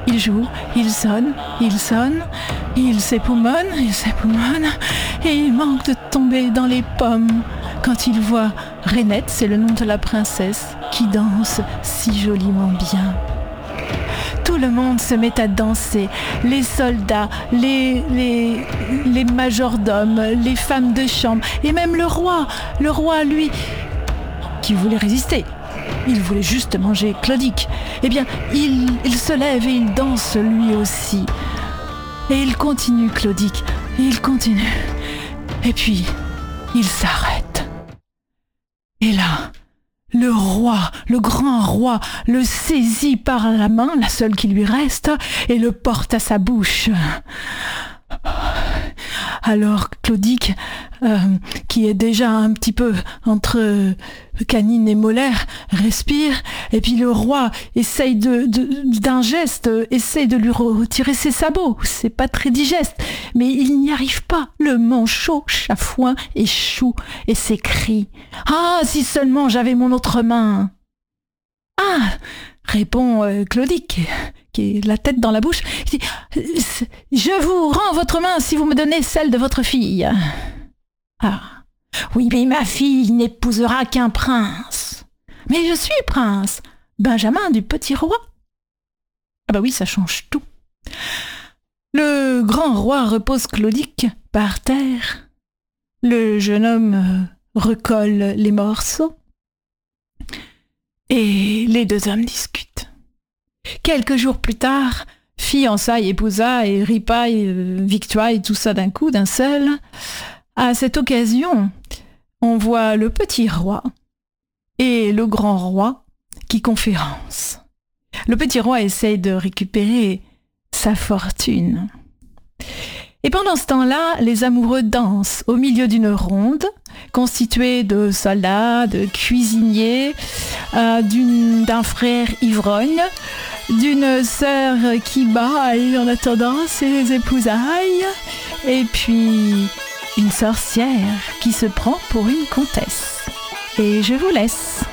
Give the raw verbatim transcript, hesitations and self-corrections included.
Il joue, il sonne, il sonne, il s'époumonne, il s'époumonne, et il manque de tomber dans les pommes quand il voit Rainette, c'est le nom de la princesse, qui danse si joliment bien. Tout le monde se met à danser, les soldats, les, les, les majordomes, les femmes de chambre, et même le roi, le roi, lui, qui voulait résister. Il voulait juste manger Clodic. Eh bien, il, il se lève et il danse lui aussi. Et il continue, Clodic, et il continue. Et puis, il s'arrête. Et là, le roi, le grand roi, le saisit par la main, la seule qui lui reste, et le porte à sa bouche. Alors Clodic, euh, qui est déjà un petit peu entre canine et molaire, respire, et puis le roi essaye de, de, d'un geste, essaye de lui retirer ses sabots. C'est pas très digeste, mais il n'y arrive pas. Le manchot chafouin échoue et s'écrie « Ah, si seulement j'avais mon autre main !»« Ah !» répond euh, Clodic, qui est la tête dans la bouche. Il dit « Je vous rends votre main si vous me donnez celle de votre fille. » Ah, oui, mais ma fille n'épousera qu'un prince. Mais je suis prince, Benjamin du petit roi. Ah bah oui, ça change tout. Le grand roi repose Clodic par terre. Le jeune homme euh, recolle les morceaux. Et les deux hommes discutent. Quelques jours plus tard, fiançailles, épousailles, ripailles, euh, victuailles, tout ça d'un coup, d'un seul. À cette occasion, on voit le petit roi et le grand roi qui conférencent. Le petit roi essaye de récupérer sa fortune. Et pendant ce temps-là, les amoureux dansent au milieu d'une ronde constituée de soldats, de cuisiniers, euh, d'une, d'un frère ivrogne, d'une sœur qui baille en attendant ses épousailles, et puis une sorcière qui se prend pour une comtesse. Et je vous laisse.